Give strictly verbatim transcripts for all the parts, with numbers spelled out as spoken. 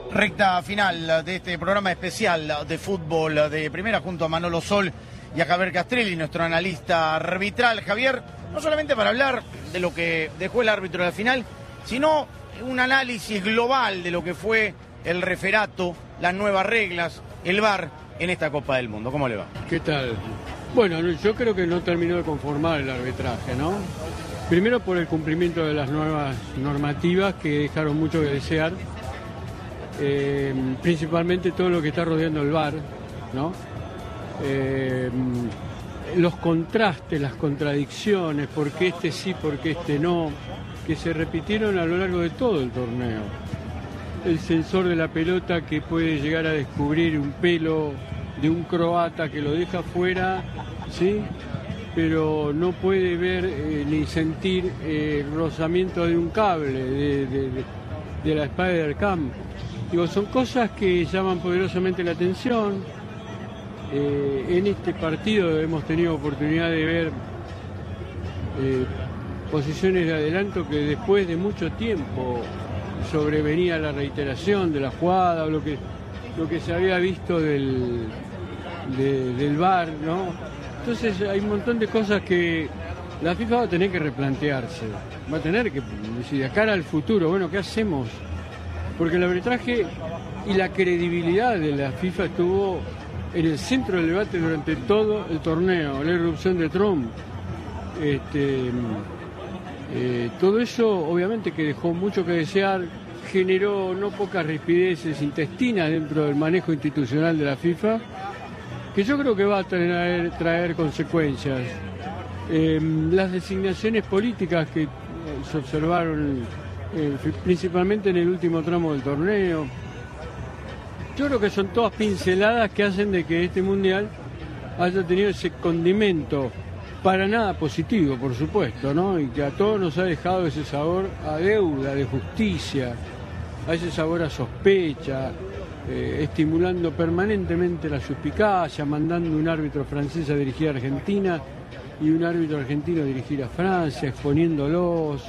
Recta final de este programa especial de fútbol de primera junto a Manolo Sol y a Javier Castrelli, nuestro analista arbitral. Javier, no solamente para hablar de lo que dejó el árbitro al final, sino un análisis global de lo que fue el referato, las nuevas reglas, el V A R en esta Copa del Mundo. ¿Cómo le va? ¿Qué tal? Bueno, yo creo que no terminó de conformar el arbitraje, ¿no? Primero por el cumplimiento de las nuevas normativas que dejaron mucho que desear. Eh, principalmente todo lo que está rodeando el V A R, ¿no? Eh, los contrastes, las contradicciones, por qué este sí, por qué este no, que se repitieron a lo largo de todo el torneo. El sensor de la pelota que puede llegar a descubrir un pelo de un croata que lo deja fuera, ¿sí? Pero no puede ver eh, ni sentir eh, el rozamiento de un cable de, de, de, de la Spider-Cam. Digo, son cosas que llaman poderosamente la atención. Eh, en este partido hemos tenido oportunidad de ver eh, posiciones de adelanto que después de mucho tiempo sobrevenía la reiteración de la jugada, o lo que, lo que se había visto del, de, del V A R, ¿no? Entonces hay un montón de cosas que la FIFA va a tener que replantearse, va a tener que decir, de cara al futuro, bueno, ¿qué hacemos? Porque el arbitraje y la credibilidad de la FIFA estuvo en el centro del debate durante todo el torneo, la irrupción de Trump. Este, eh, todo eso obviamente que dejó mucho que desear, generó no pocas rispideces intestinas dentro del manejo institucional de la FIFA, que yo creo que va a traer, traer consecuencias. Eh, las designaciones políticas que se observaron Eh, principalmente en el último tramo del torneo. Yo creo que son todas pinceladas que hacen de que este mundial haya tenido ese condimento para nada positivo, por supuesto, ¿no? Y que a todos nos ha dejado ese sabor a deuda, de justicia, a ese sabor a sospecha, eh, estimulando permanentemente la suspicacia, mandando un árbitro francés a dirigir a Argentina y un árbitro argentino a dirigir a Francia, exponiéndolos.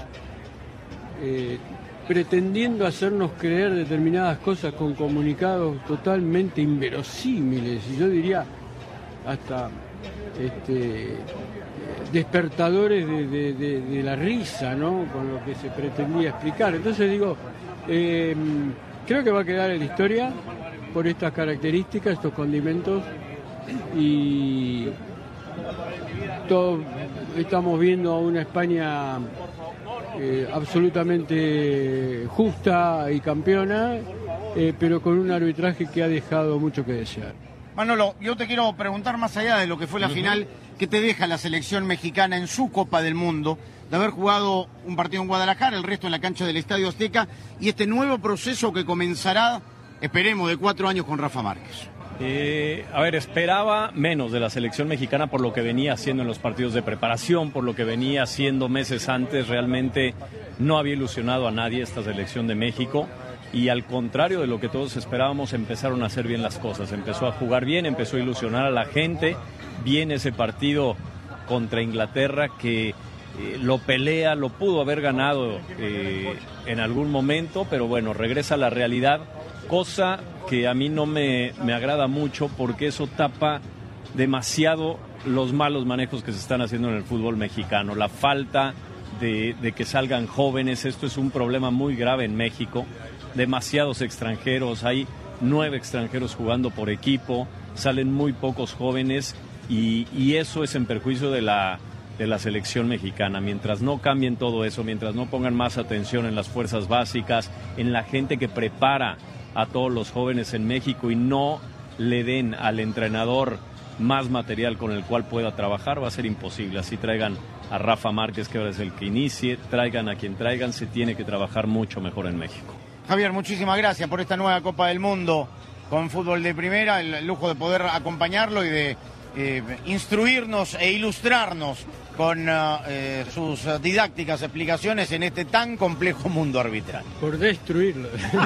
Eh, pretendiendo hacernos creer determinadas cosas con comunicados totalmente inverosímiles, y yo diría hasta este, despertadores de, de, de, de la risa, ¿no? Con lo que se pretendía explicar. Entonces digo, eh, creo que va a quedar en la historia por estas características, estos condimentos, y todos estamos viendo a una España Eh, absolutamente justa y campeona, eh, pero con un arbitraje que ha dejado mucho que desear. Manolo, yo te quiero preguntar, más allá de lo que fue la uh-huh. final, ¿qué te deja la selección mexicana en su Copa del Mundo, de haber jugado un partido en Guadalajara, el resto en la cancha del Estadio Azteca, y este nuevo proceso que comenzará, esperemos, de cuatro años con Rafa Márquez? Eh, a ver, esperaba menos de la selección mexicana por lo que venía haciendo en los partidos de preparación, por lo que venía haciendo meses antes. Realmente no había ilusionado a nadie esta selección de México, y al contrario de lo que todos esperábamos, empezaron a hacer bien las cosas. Empezó a jugar bien, empezó a ilusionar a la gente. Viene ese partido contra Inglaterra que eh, lo pelea, lo pudo haber ganado eh, en algún momento, pero bueno, regresa a la realidad, cosa que a mí no me, me agrada mucho, porque eso tapa demasiado los malos manejos que se están haciendo en el fútbol mexicano, la falta de, de que salgan jóvenes. Esto es un problema muy grave en México, demasiados extranjeros, hay nueve extranjeros jugando por equipo, salen muy pocos jóvenes, y, y eso es en perjuicio de la, de la selección mexicana. Mientras no cambien todo eso, mientras no pongan más atención en las fuerzas básicas, en la gente que prepara a todos los jóvenes en México, y no le den al entrenador más material con el cual pueda trabajar, va a ser imposible. Así traigan a Rafa Márquez, que ahora es el que inicie, traigan a quien traigan, se tiene que trabajar mucho mejor en México. Javier, muchísimas gracias por esta nueva Copa del Mundo con fútbol de primera, el lujo de poder acompañarlo y de eh, instruirnos e ilustrarnos con eh, sus didácticas explicaciones en este tan complejo mundo arbitral. Por destruirlo.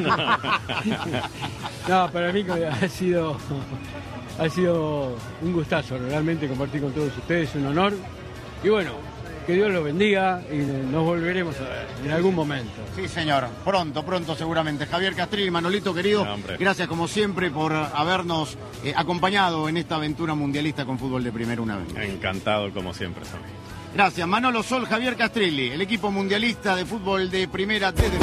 No, para mí ha sido, ha sido un gustazo realmente compartir con todos ustedes, un honor. Y bueno, que Dios lo bendiga y nos volveremos a ver en algún momento. Sí, señor. Pronto, pronto seguramente. Javier Castrilli, Manolito, querido, no, gracias como siempre por habernos eh, acompañado en esta aventura mundialista con Fútbol de Primera una vez. Encantado como siempre, Sammy. Gracias. Manolo Sol, Javier Castrilli, el equipo mundialista de Fútbol de Primera desde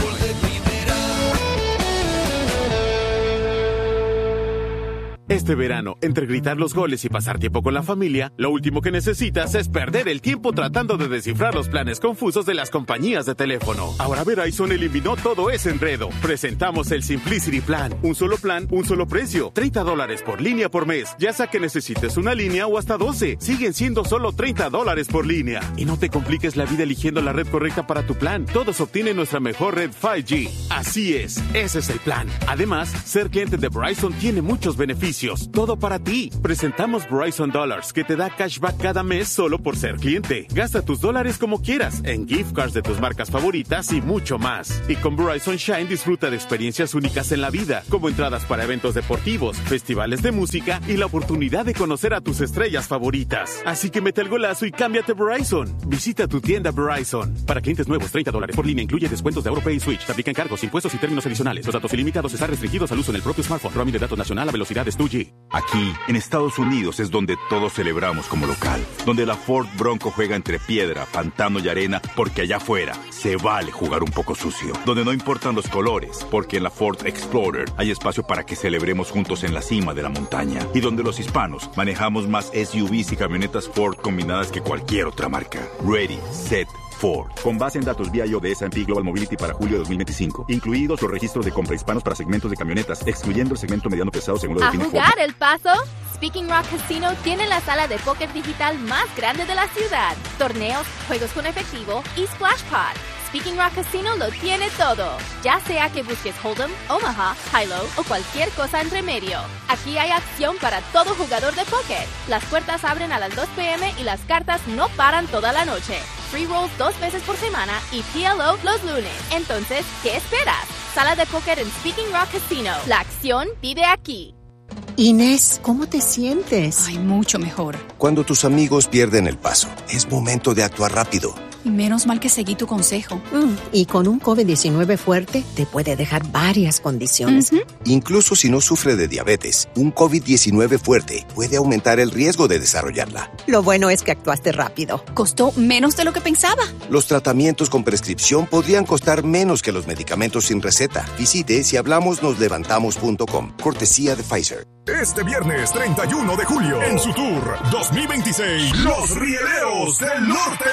Este verano, entre gritar los goles y pasar tiempo con la familia, lo último que necesitas es perder el tiempo tratando de descifrar los planes confusos de las compañías de teléfono. Ahora Verizon eliminó todo ese enredo. Presentamos el Simplicity Plan. Un solo plan, un solo precio. treinta dólares por línea por mes. Ya sea que necesites una línea o hasta doce. Siguen siendo solo treinta dólares por línea. Y no te compliques la vida eligiendo la red correcta para tu plan. Todos obtienen nuestra mejor red cinco G. Así es, ese es el plan. Además, ser cliente de Verizon tiene muchos beneficios. Todo para ti. Presentamos Verizon Dollars, que te da cashback cada mes solo por ser cliente. Gasta tus dólares como quieras, en gift cards de tus marcas favoritas y mucho más. Y con Verizon Shine disfruta de experiencias únicas en la vida, como entradas para eventos deportivos, festivales de música y la oportunidad de conocer a tus estrellas favoritas. Así que mete el golazo y cámbiate Verizon. Visita tu tienda Verizon. Para clientes nuevos, treinta dólares por línea incluye descuentos de AuroPay y Switch. Se aplican cargos, impuestos y términos adicionales. Los datos ilimitados están restringidos al uso en el propio smartphone. Roaming de datos nacional a velocidades dos G. Aquí, en Estados Unidos, es donde todos celebramos como local. Donde la Ford Bronco juega entre piedra, pantano y arena, porque allá afuera se vale jugar un poco sucio. Donde no importan los colores, porque en la Ford Explorer hay espacio para que celebremos juntos en la cima de la montaña. Y donde los hispanos manejamos más S U Vs y camionetas Ford combinadas que cualquier otra marca. Ready, set, Ford. Con base en datos V I O de S and P Global Mobility para julio de dos mil veinticinco, incluidos los registros de compra hispanos para segmentos de camionetas, excluyendo el segmento mediano pesado según lo define Ford. ¿A jugar El Paso? Speaking Rock Casino tiene la sala de póker digital más grande de la ciudad. Torneos, juegos con efectivo y Splash Pod. Speaking Rock Casino lo tiene todo. Ya sea que busques Hold'em, Omaha, High-Low o cualquier cosa entre medio. Aquí hay acción para todo jugador de póker. Las puertas abren a las dos p m y las cartas no paran toda la noche. Free rolls dos veces por semana y P L O los lunes. Entonces, ¿qué esperas? Sala de póker en Speaking Rock Casino. La acción vive aquí. Inés, ¿cómo te sientes? Ay, mucho mejor. Cuando tus amigos pierden el paso, es momento de actuar rápido. Y menos mal que seguí tu consejo. Mm, y con un COVID diecinueve fuerte, te puede dejar varias condiciones. Uh-huh. Incluso si no sufre de diabetes, un COVID diecinueve fuerte puede aumentar el riesgo de desarrollarla. Lo bueno es que actuaste rápido. Costó menos de lo que pensaba. Los tratamientos con prescripción podrían costar menos que los medicamentos sin receta. Visite si hablamos nos levantamos punto com. Cortesía de Pfizer. Este viernes treinta y uno de julio, en su tour dos mil veintiséis, Los Rieleros del Norte.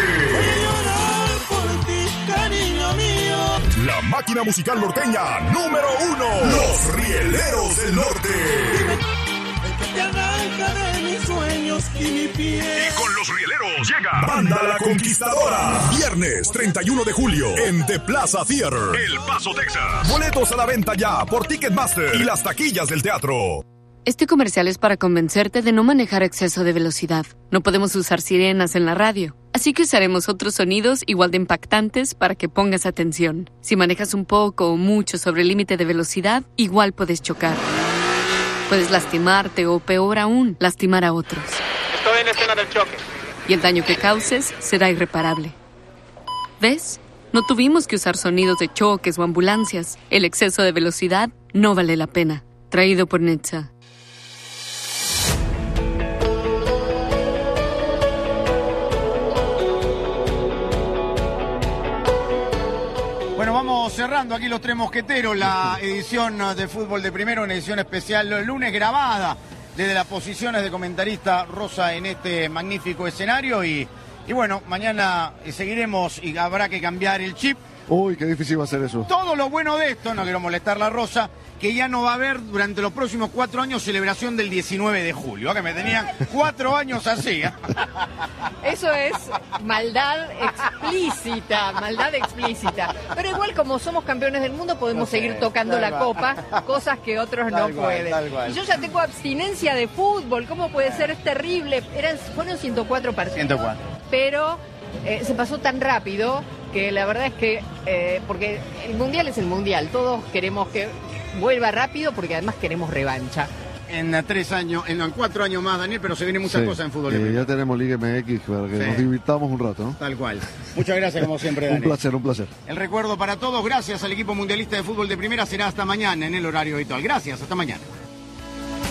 Por ti, cariño mío. La máquina musical norteña número uno. Los Rieleros del Norte. El que te arranca de mis sueños y mi piel. Y con Los Rieleros llega Banda La Conquistadora. Viernes treinta y uno de julio en The Plaza Theater, El Paso, Texas. Boletos a la venta ya por Ticketmaster y las taquillas del teatro. Este comercial es para convencerte de no manejar a exceso de velocidad. No podemos usar sirenas en la radio, así que usaremos otros sonidos igual de impactantes para que pongas atención. Si manejas un poco o mucho sobre el límite de velocidad, igual puedes chocar. Puedes lastimarte o, peor aún, lastimar a otros. Estoy en escena del choque. Y el daño que causes será irreparable. ¿Ves? No tuvimos que usar sonidos de choques o ambulancias. El exceso de velocidad no vale la pena. Traído por Netza. Bueno, vamos cerrando aquí los Tres Mosqueteros, la edición de Fútbol de Primera, una edición especial el lunes grabada desde las posiciones de comentarista Rosa en este magnífico escenario y, y bueno, mañana seguiremos y habrá que cambiar el chip. Uy, qué difícil va a ser eso. Todo lo bueno de esto, no quiero molestar la Rosa, que ya no va a haber durante los próximos cuatro años celebración del diecinueve de julio, ¿eh? Que me tenían cuatro años así. ¿eh? Eso es maldad explícita, maldad explícita. Pero igual como somos campeones del mundo podemos okay, seguir tocando la cual. copa, cosas que otros tal no cual, pueden. Y yo ya tengo abstinencia de fútbol, ¿cómo puede ser? Es terrible. Eran, fueron ciento cuatro partidos. ciento cuatro. Pero eh, se pasó tan rápido que la verdad es que, eh, porque el mundial es el mundial, todos queremos que vuelva rápido porque además queremos revancha. en tres años, en cuatro años más, Daniel, pero se vienen muchas sí, cosas en fútbol. Eh, ya tenemos Liga M X para que sí. nos divirtamos un rato, ¿no? Tal cual. Muchas gracias, como siempre, Daniel. Un placer, un placer. El recuerdo para todos, gracias al equipo mundialista de fútbol de primera, será hasta mañana en el horario habitual. Gracias, hasta mañana.